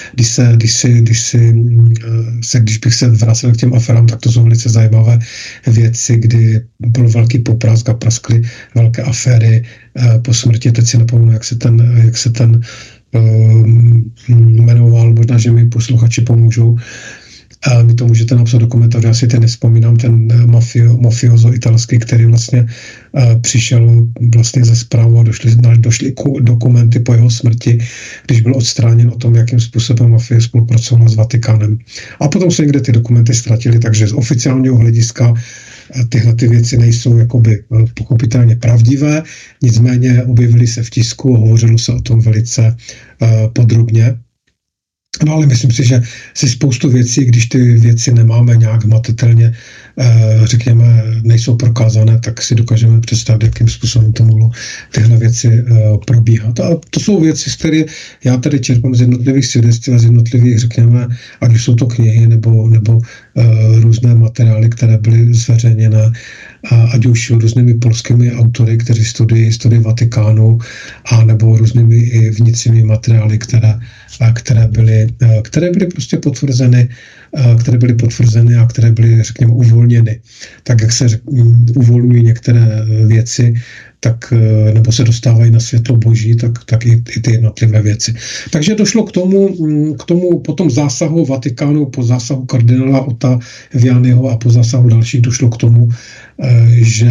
když bych se vrátil k těm aferám, tak to jsou velice zajímavé věci, kdy byl velký poprask a praskly velké aféry po smrti. Teď si nepomenu, jak se ten jmenoval, možná, že mi posluchači pomůžou. Vy to můžete napsat do komentářů, já si teď nevzpomínám, ten mafiozo italský, který vlastně přišel vlastně ze zprávu a došly dokumenty po jeho smrti, když byl odstráněn o tom, jakým způsobem mafie spolupracovala s Vatikánem. A potom se někde ty dokumenty ztratily, takže z oficiálního hlediska tyhle ty věci nejsou jakoby pochopitelně pravdivé, nicméně objevily se v tisku, hovořilo se o tom velice podrobně. No ale myslím si, že si spoustu věcí, když ty věci nemáme nějak matatelně, řekněme, nejsou prokázané, tak si dokážeme představit, jakým způsobem to mohlo tyhle věci probíhat. A to jsou věci, z které já tady čerpám z jednotlivých svědectví a z jednotlivých, řekněme, ať už jsou to knihy nebo různé materiály, které byly zveřejněné, ať už různými polskými autory, kteří studují historii Vatikánu, a nebo různými i vnitřními materiály, které byly prostě potvrzeny, a které byly, řekněme, uvolněny. Tak, jak se uvolňují některé věci, tak, nebo se dostávají na světlo boží, tak i ty jednotlivé věci. Takže došlo k tomu potom zásahu Vatikánu, po zásahu kardinála Ottavianiho a po zásahu dalších došlo k tomu, že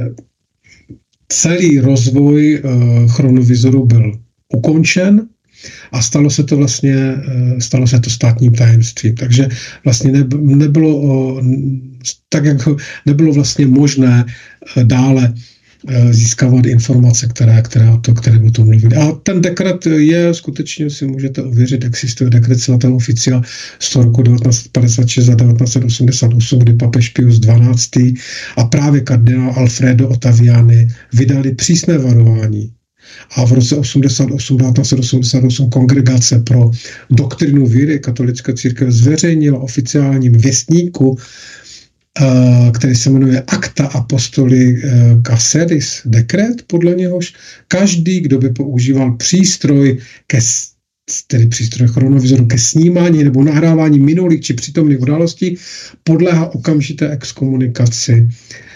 celý rozvoj chronovizoru byl ukončen a stalo se to státním tajemstvím. Takže vlastně nebylo vlastně možné dále získávat informace, které o tom mluví. A ten dekret je, skutečně si můžete ověřit, existuje dekret svatého oficia z toho roku 1956 a 1988, kdy papež Pius XII. A právě kardinál Alfredo Ottaviani vydali přísné varování. A v roce 1988 Kongregace pro doktrinu víry katolické církve zveřejnila oficiálním věstníku, který se jmenuje Acta Apostoli Caseris, dekret, podle něhož každý, kdo by používal přístroj chronovizoru ke snímání nebo nahrávání minulých či přítomných událostí, podléhá okamžité exkomunikaci.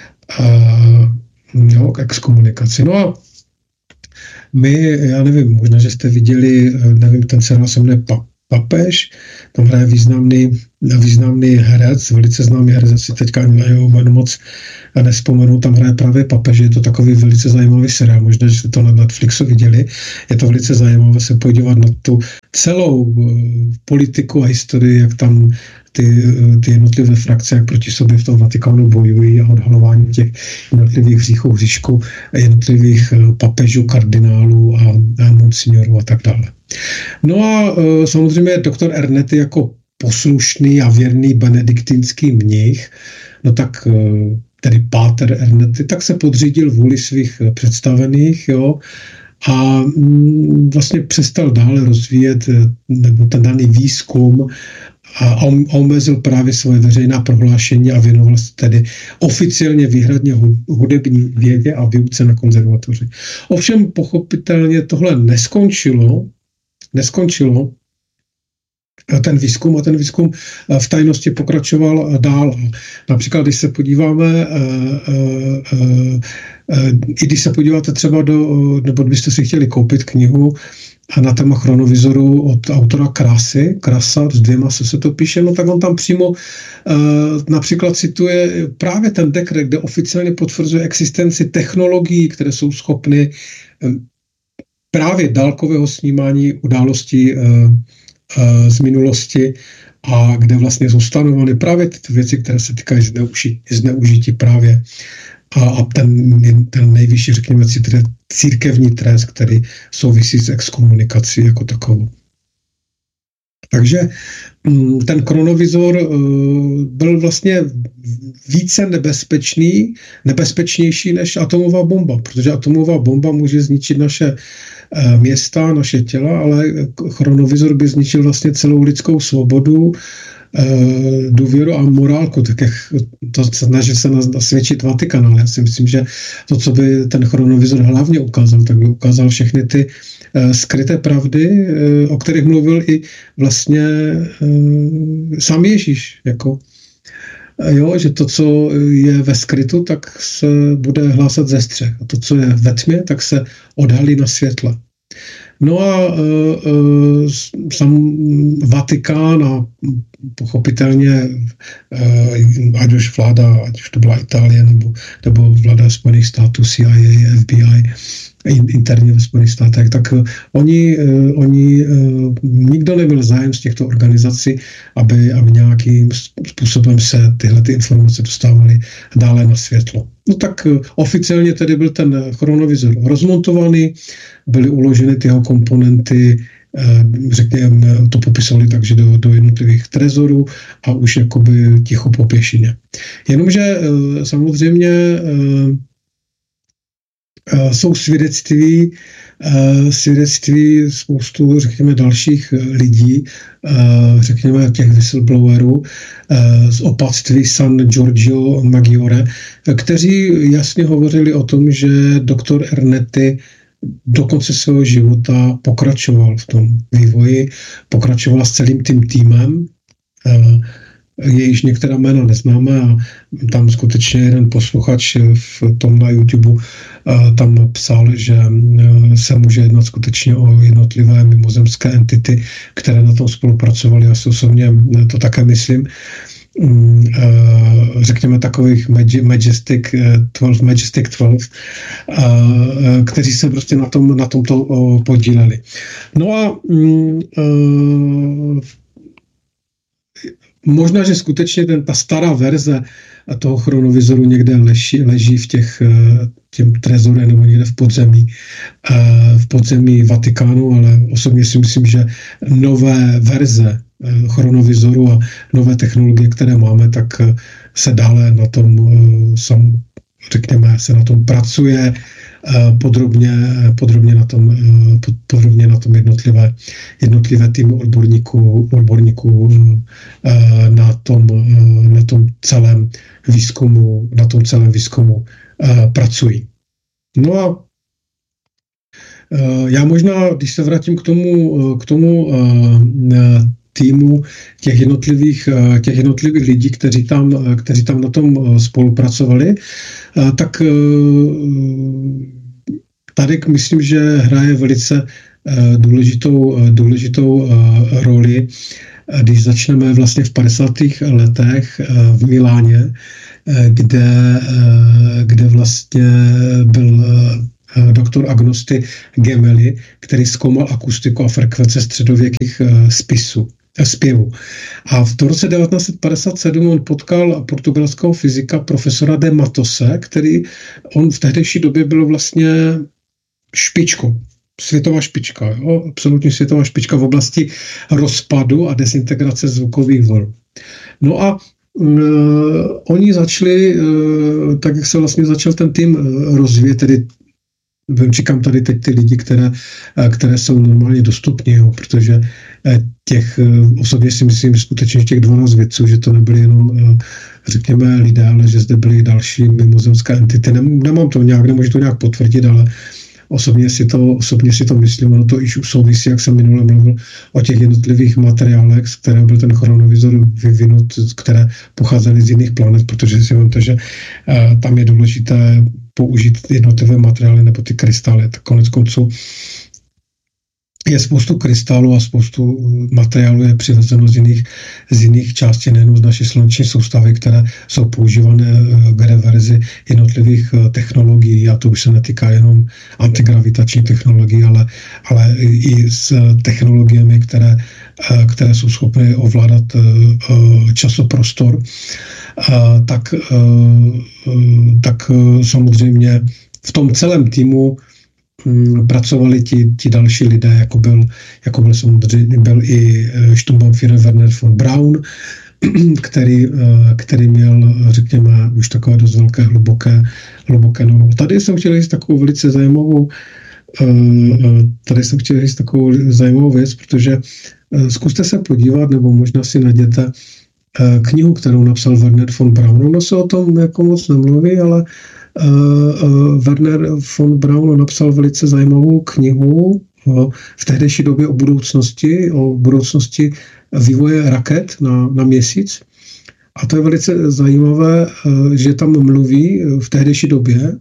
No a my, já nevím, možná, že jste viděli, nevím, ten seriál se jmenuje Papež, tam hraje významný herec, velice známý herec, asi teďka ani na jeho jméno moc nespomenu, tam hraje právě papež, je to takový velice zajímavý seriál, možná, že jste to na Netflixu viděli, je to velice zajímavé se podívat na tu celou politiku a historii, jak tam ty jednotlivé frakce, jak proti sobě v tom Vatikánu bojují a odhalování těch jednotlivých hříchů, jednotlivých papežů, kardinálů a monsignorů a tak dále. No a samozřejmě doktor Ernetti jako poslušný a věrný benediktinský mnich, no tak tedy páter Ernetti, tak se podřídil vůli svých představených, jo, a vlastně přestal dále rozvíjet nebo ten daný výzkum a omezil právě svoje veřejná prohlášení a věnoval se tedy oficiálně výhradně hudební vědě a výuce na konzervatoři. Ovšem pochopitelně tohle neskončilo ten výzkum a ten výzkum v tajnosti pokračoval dál. Například, když se podíváme, i když se podíváte třeba nebo kdybyste si chtěli koupit knihu na téma chronovizoru od autora Krasa, s 2 se to píše, no tak on tam přímo například cituje právě ten dekret, kde oficiálně potvrzuje existenci technologií, které jsou schopny právě dálkového snímání událostí z minulosti a kde vlastně jsou stanovovány právě ty věci, které se týkají zneužití právě a ten nejvyšší, řekněme, církevní trest, který souvisí s exkomunikací jako takovou. Takže ten chronovizor byl vlastně více nebezpečnější než atomová bomba, protože atomová bomba může zničit naše města, naše těla, ale chronovizor by zničil vlastně celou lidskou svobodu, důvěru a morálku, tak jak to snaží se nasvědčit Vatikán, ale já si myslím, že to, co by ten chronovizor hlavně ukázal, tak by ukázal všechny ty skryté pravdy, o kterých mluvil i vlastně sám Ježíš, jako jo, že to, co je ve skrytu, tak se bude hlásat ze střech. A to, co je ve tmě, tak se odhalí na světle. No a sam Vatikán a pochopitelně ať už to byla Itálie nebo vláda Spojených států, CIA, FBI, interně ve Spojených státech, tak oni nikdo nebyl zájem z těchto organizací, aby nějakým způsobem se tyhle ty informace dostávaly dále na světlo. No tak oficiálně tedy byl ten chronovizor rozmontovaný, byly uloženy ty jeho komponenty, řekněme, to popisovali takže do jednotlivých trezorů a už jakoby ticho po pěšině. Jenomže samozřejmě jsou svědectví spoustu, řekněme, dalších lidí, řekněme, těch whistleblowerů z opatství San Giorgio Maggiore, kteří jasně hovořili o tom, že doktor Ernetti do konce svého života pokračoval v tom vývoji, pokračoval s celým tím týmem, jejíž některá jména neznáme a tam skutečně jeden posluchač v tom na YouTube tam psal, že se může jednat skutečně o jednotlivé mimozemské entity, které na tom spolupracovaly. Já si osobně to také myslím. Řekněme takových Majestic 12, kteří se prostě na tomto podíleli. No a možná, že skutečně ta stará verze toho chronovizoru někde leží v těm trezorech nebo někde v podzemí Vatikánu, ale osobně si myslím, že nové verze chronovizoru a nové technologie, které máme, tak se dále na tom, řekněme, se na tom pracuje, podrobně na tom jednotlivé týmy odborníků na tom celém výzkumu pracují. No a já možná, když se vrátím k tomu týmu těch jednotlivých lidí, kteří tam na tom spolupracovali, tak tady myslím, že hraje velice důležitou roli, když začneme vlastně v 50. letech v Miláně, kde vlastně byl doktor Agnosti Gemelli, který zkoumal akustiku a frekvence středověkých zpěvu. A v roce 1957 on potkal portugalského fyzika profesora de Matose, který on v tehdejší době byl vlastně špičkou. Světová špička, jo? Absolutně světová špička v oblasti rozpadu a dezintegrace zvukových vln. No a oni začali, tak jak se vlastně začal ten tým rozvíjet, tedy říkám tady teď ty lidi, které jsou normálně dostupní, jo, protože osobně si myslím, že skutečně těch 12 vědců, že to nebyly jenom, řekněme, lidé, ale že zde byly další mimozemské entity. Nemám to nějak, nemůžu to nějak potvrdit, ale osobně si to myslím, ono to již souvisí, jak jsem minule mluvil o těch jednotlivých materiálech, z kterého byl ten chronovizor vyvinut, které pocházely z jiných planet, protože si vemte, že tam je důležité použít jednotlivé materiály nebo ty krystály. Tak konec konců je spoustu krystálů a spoustu materiálů je přivezeno z jiných částí, nejenom z naší sluneční soustavy, které jsou používané k reverzi jednotlivých technologií, a to už se netýká jenom antigravitační technologií, ale i s technologiemi, které jsou schopny ovládat časoprostor. Tak samozřejmě v tom celém týmu pracovali ti další lidé, jako byl samozřejmě i Sturmbannführer Wernher von Braun, který měl, řekněme, už takové dost velké, hluboké noho. Tady jsem chtěl říct takovou velice zajímavou věc, protože zkuste se podívat, nebo možná si najděte knihu, kterou napsal Wernher von Braun. Ono se o tom jako moc nemluví, ale Wernher von Braun napsal velice zajímavou knihu v tehdejší době o budoucnosti vývoje raket na měsíc. A to je velice zajímavé, že tam mluví v tehdejší době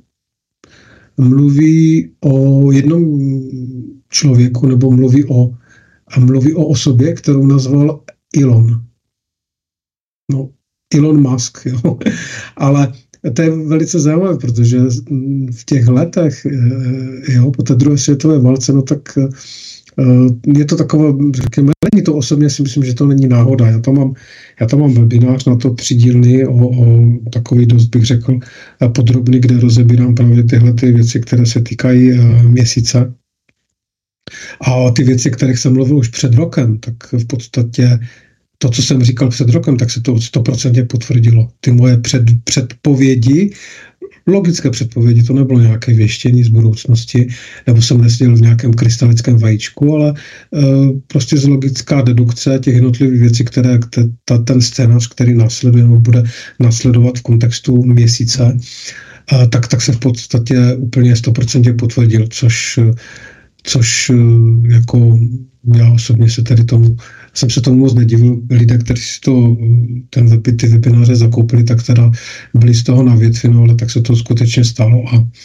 o jednom člověku, nebo mluví o osobě, kterou nazval Elon. No, Elon Musk, jo. Ale to je velice zajímavé, protože v těch letech, jo, po té druhé světové válce, no tak je to taková, řekněme, není to osobně, si myslím, že to není náhoda. Já tam mám webinář na to 3dílný o takový dost, bych řekl, podrobný, kde rozebírám právě tyhle ty věci, které se týkají měsíce. A ty věci, kterých jsem mluvil už před rokem, tak v podstatě to, co jsem říkal před rokem, tak se to 100% potvrdilo. Ty moje předpovědi, logické předpovědi, to nebylo nějaké věštění z budoucnosti, nebo jsem neseděl v nějakém krystalickém vajíčku, ale prostě z logická dedukce těch jednotlivých věcí, které ten scénář, který následuje nebo bude následovat v kontextu měsíce, tak se v podstatě úplně 100% potvrdil, což jako já osobně jsem se tomu moc nedivil. Lidé, kteří si ty webináře zakoupili, tak teda byli z toho navětvino, ale tak se to skutečně stalo.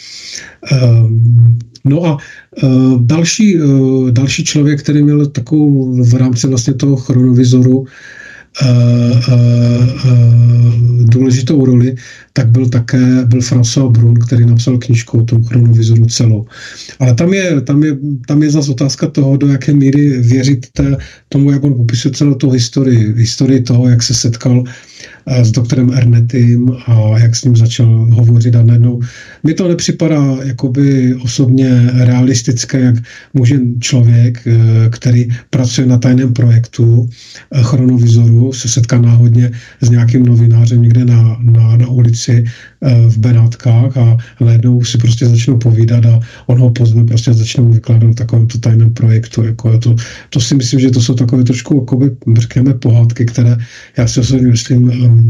Další člověk, který měl takovou v rámci vlastně toho chronovizoru důležitou roli, tak byl François Brun, který napsal knížku o tom chronovizoru celou. Ale tam je zase otázka toho, do jaké míry věřit tomu, jak on popisuje celou tu historii toho, jak se setkal s doktorem Ernetym a jak s ním začal hovořit a najednou. Mi to nepřipadá jakoby osobně realistické, jak může člověk, který pracuje na tajném projektu chronovizoru, se setká náhodně s nějakým novinářem někde na ulici v Benátkách a najednou si prostě začnou povídat a on ho pozve, prostě začnou vykládat o takovémto tajném projektu. Jako to si myslím, že to jsou takové trošku, jakoby, řekněme, pohádky, které já si osobně myslím,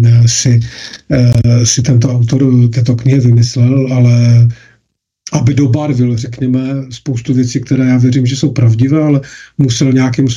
si tento autor této knihy vymyslel, ale aby dobarvil, řekněme, spoustu věcí, které já věřím, že jsou pravdivé, ale musel nějakým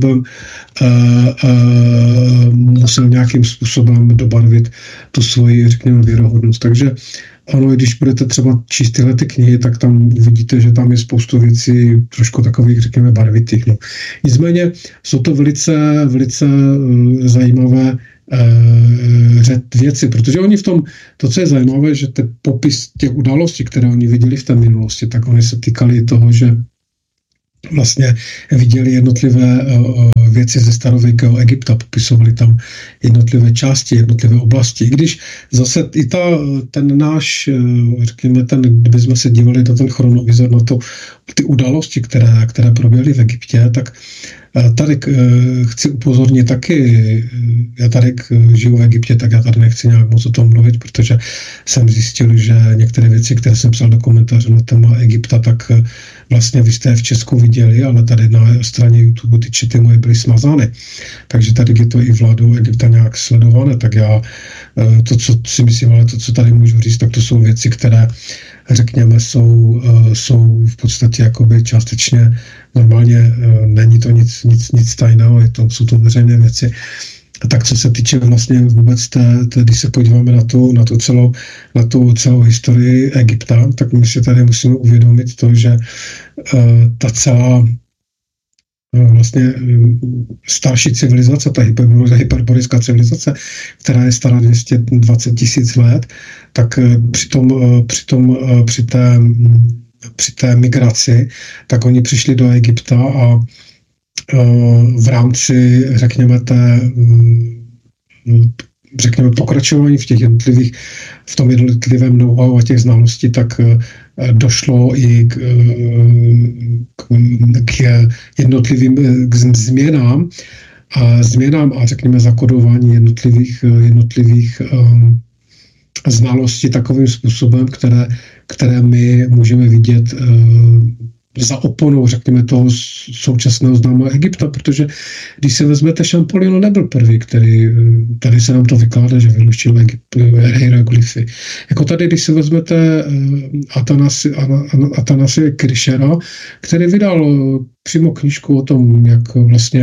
způsobem dobarvit tu svoji, řekněme, věrohodnost. Takže ano, když budete třeba číst tyhle ty knihy, tak tam vidíte, že tam je spoustu věcí trošku takových, řekněme, barvitých. No. Nicméně jsou to velice, velice zajímavé věci, protože oni v tom, to, co je zajímavé, že popis těch událostí, které oni viděli v té minulosti, tak oni se týkali toho, že vlastně viděli jednotlivé věci ze starověkého Egypta, popisovali tam jednotlivé části, jednotlivé oblasti. I když zase i ten náš, řekněme, kdybychom se dívali na ten chronovizor, na ty události, které proběhly v Egyptě, tak tady chci upozornit taky, já tady žiju v Egyptě, tak já tady nechci nějak moc o tom mluvit, protože jsem zjistil, že některé věci, které jsem psal do komentáře na téma Egypta, tak vlastně vy jste v Česku viděli, ale tady na straně YouTube ty čety moje byly smazány. Takže tady je to i vládou Egypta nějak sledované, tak já to, co si myslím, ale to, co tady můžu říct, tak to jsou věci, které, řekněme, jsou v podstatě jakoby částečně normálně, není to nic tajného, jsou to veřejné věci. Tak co se týče vlastně vůbec když se podíváme na tu celou historii Egypta, tak my si tady musíme uvědomit to, že ta celá vlastně starší civilizace, ta hyperborická civilizace, která je stará 220 000 let, tak při té migraci, tak oni přišli do Egypta a v rámci, řekněme, pokračování v tom jednotlivém know-how a těch znalostí, tak došlo i k jednotlivým změnám a řekněme zakodování jednotlivých znalostí takovým způsobem, které my můžeme vidět za oponou, řekněme, toho současného známého Egypta, protože když se vezmete, Champollion nebyl první, tady se nám to vykládá, že vyluštil hieroglyfy. Jako tady, když se vezmete Atanasie Kirchera, který vydal přímo knížku o tom, jak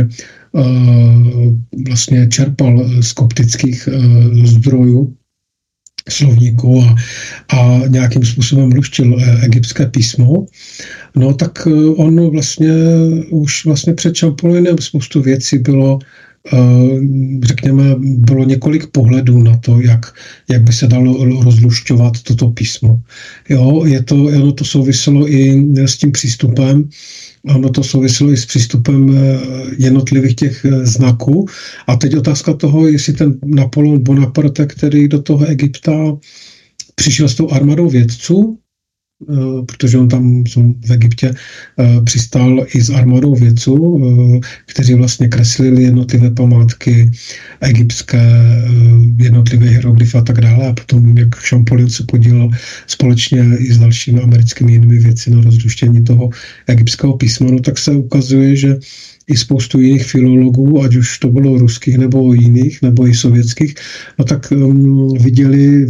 vlastně čerpal z koptických zdrojů, slovníku a nějakým způsobem luštil egyptské písmo, no tak on už před Champollionem spoustu věcí bylo, řekněme, bylo několik pohledů na to, jak by se dalo rozlušťovat toto písmo. Jo, ono to souviselo i s tím přístupem, ono to souviselo i s přístupem jednotlivých těch znaků. A teď otázka toho, jestli ten Napoleon Bonaparte, který do toho Egypta přišel s tou armádou vědců, protože on tam v Egyptě přistál i s armádou vědců, kteří vlastně kreslili jednotlivé památky egyptské, jednotlivé hieroglyfy a tak dále. A potom, jak Champollion se podílel společně i s dalšími americkými jinými věci na rozluštění toho egyptského písma, no, tak se ukazuje, že i spoustu jiných filologů, ať už to bylo ruských nebo jiných, nebo i sovětských, no tak viděli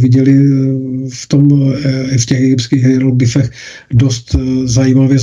v těch egyptských hieroglyfech dost zajímavě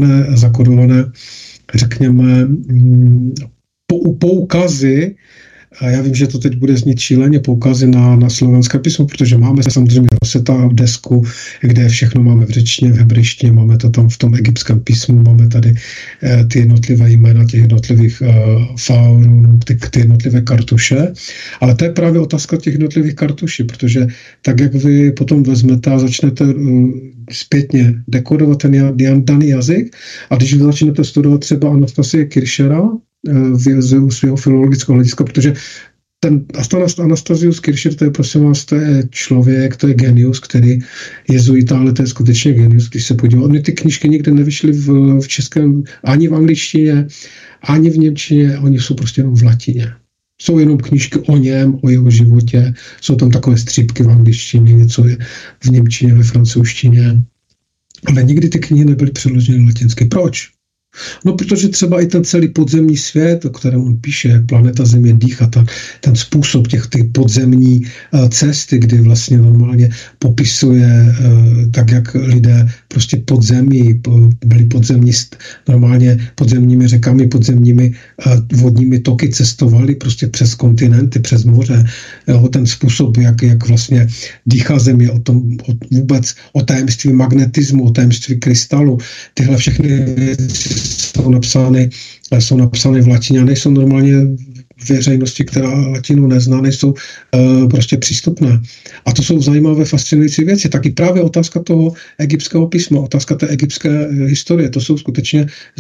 zakodované, řekněme, poukazy A já vím, že to teď bude znít šíleně poukazy na slovenské písmo, protože máme samozřejmě Rosetta desku, kde všechno máme v řečtině, v hebrejštině, máme to tam v tom egyptském písmu, máme tady ty jednotlivé jména těch jednotlivých faunů, ty jednotlivé kartuše. Ale to je právě otázka těch jednotlivých kartuší, protože tak, jak vy potom vezmete a začnete zpětně dekodovat ten daný jazyk, a když vy začnete studovat třeba Anastasie Kirchera z svého filologického hlediska, protože ten Anastasius Kircher, to je prosím vás, to je člověk, to je genius, který jezuita, ale to je skutečně genius, když se podívá. Ony ty knížky nikdy nevyšly v českém, ani v angličtině, ani v němčině, oni jsou prostě jenom v latině. Jsou jenom knížky o něm, o jeho životě, jsou tam takové střípky v angličtině, něco je v němčině, ve francouzštině, ale nikdy ty knihy nebyly přeloženy latinsky. Proč? No, protože třeba i ten celý podzemní svět, o kterém on píše, jak planeta Země dýchá, ten způsob těch podzemní cesty, kdy vlastně normálně popisuje, tak jak lidé prostě podzemí, byli podzemní, normálně podzemními řekami, podzemními vodními toky cestovali prostě přes kontinenty, přes moře. Jo, ten způsob, jak vlastně dýchá Země, vůbec o tajemství magnetismu, o tajemství krystalu, tyhle všechny věci jsou napsány v latině a nejsou normálně veřejnosti, která latinu nezná, nejsou prostě přístupné. A to jsou zajímavé, fascinující věci. Taky právě otázka toho egyptského písma, otázka té egyptské historie, to jsou skutečně